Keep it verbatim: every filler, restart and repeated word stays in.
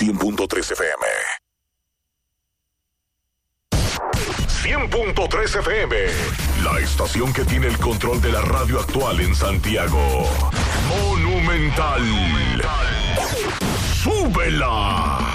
cien punto tres F M. cien punto tres F M, la estación que tiene el control de la radio actual en Santiago. Monumental. ¡Súbela!